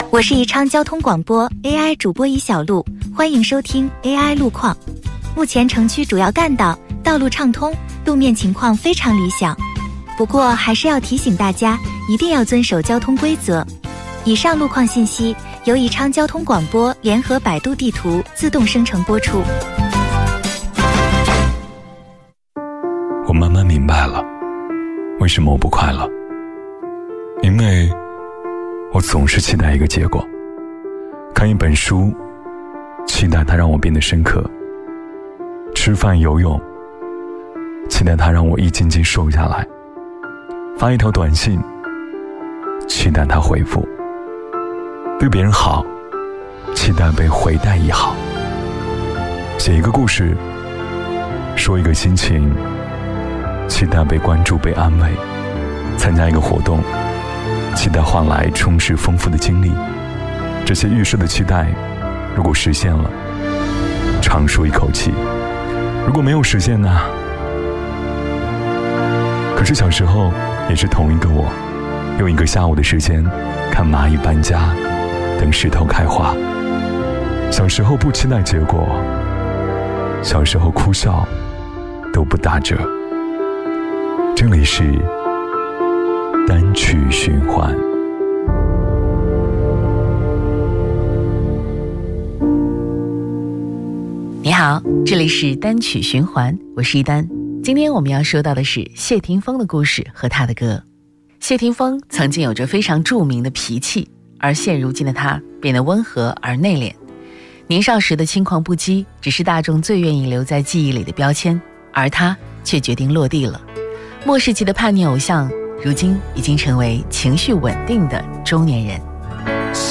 我是宜昌交通广播 AI 主播宜小璐，欢迎收听 AI 路况。目前城区主要干道道路畅通，路面情况非常理想。不过还是要提醒大家，一定要遵守交通规则。以上路况信息由宜昌交通广播联合百度地图自动生成播出。 我慢慢明白了，为什么我不快乐。因为我总是期待一个结果，看一本书，期待它让我变得深刻；吃饭游泳，期待它让我一斤斤瘦下来；发一条短信，期待它回复；对别人好，期待被回带一好；写一个故事，说一个心情，期待被关注被安慰；参加一个活动，期待换来充实丰富的经历。这些预设的期待如果实现了，长舒一口气；如果没有实现呢？可是小时候也是同一个我，用一个下午的时间看蚂蚁搬家，等石头开花。小时候不期待结果，小时候哭笑都不打折。这里是单曲循环。 你好，这里是单曲循环，我是一丹。今天我们要说到的是谢霆锋的故事和他的歌。谢霆锋曾经有着非常著名的脾气，而现如今的他变得温和而内敛。年少时的轻狂不羁只是大众最愿意留在记忆里的标签，而他却决定落地了。末世级的叛逆偶像，如今已经成为情绪稳定的中年人。